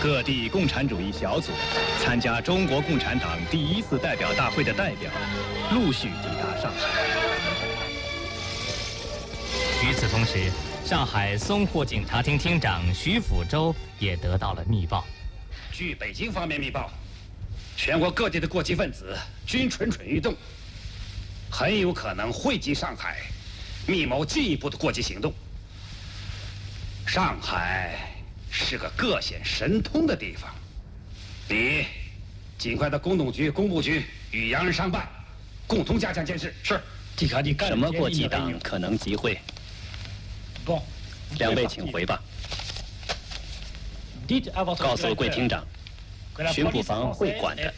各地共产主义小组参加中国共产党第1次代表大会的代表陆续抵达上海。 与此同时，上海淞沪警察厅厅长徐辅洲也得到了密报。 据北京方面密报，全国各地的过激分子均蠢蠢欲动，很有可能汇集上海，密谋进一步的过激行动。上海是个各显神通的地方，你尽快到工农局、工部局与洋人商办，共同加强监视。是。 什么过激党可能集会？两位请回吧。告诉贵厅长，巡捕房会管的。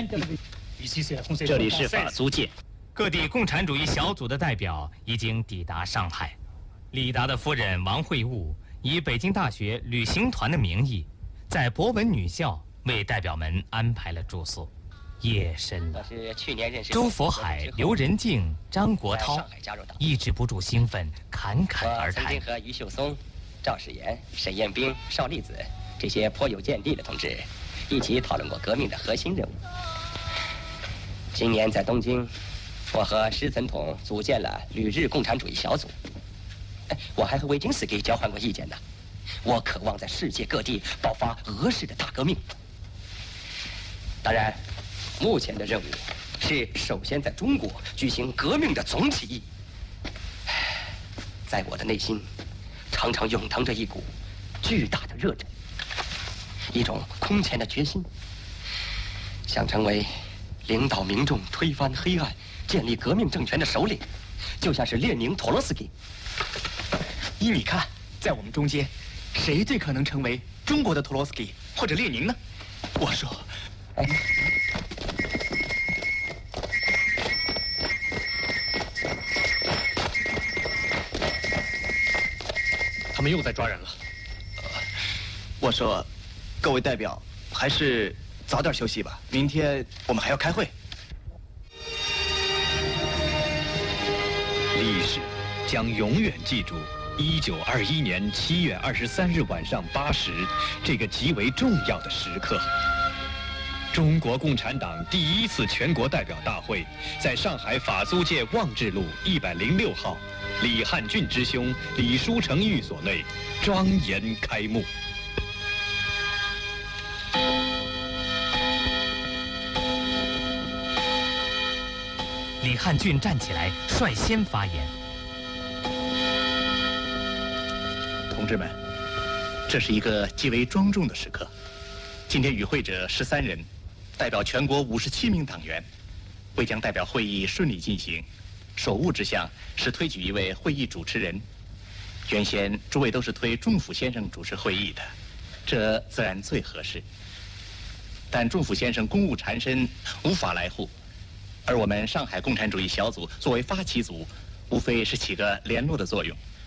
这里是法租界。 各地共产主义小组的代表已经抵达上海。李达的夫人王惠悟以北京大学旅行团的名义，在博文女校为代表们安排了住宿。夜深了，周佛海、刘仁静、张国焘抑制不住兴奋，侃侃而谈。 我曾经和余秀松、赵世炎、沈彦兵、邵力子这些颇有见地的同志一起讨论过革命的核心任务。今年在东京，我和施岑统组建了旅日共产主义小组。我还和维金斯基交换过意见呢。我渴望在世界各地爆发俄式的大革命。当然，目前的任务是首先在中国举行革命的总起义。在我的内心，常常涌腾着一股巨大的热忱，一种空前的决心，想成为领导民众推翻黑暗、建立革命政权的首领，就像是列宁、托洛斯基。 依你看，在我们中间，谁最可能成为中国的托洛斯基或者列宁呢？我说， 他们又在抓人了。 我说，各位代表，还是早点休息吧，明天我们还要开会。 历史将永远记住1921年7月23日晚上8时这个极为重要的时刻。中国共产党第1次全国代表大会在上海法租界望志路106号李汉俊之兄李书成寓所内庄严开幕。 李汉俊站起来，率先发言。 同志们，这是一个极为庄重的时刻。今天与会者13人，代表全国57名党员，为将代表会议顺利进行，首务之项是推举一位会议主持人。原先诸位都是推仲甫先生主持会议的，这自然最合适。但仲甫先生公务缠身，无法来沪。而我们上海共产主义小组作为发起组，无非是起个联络的作用。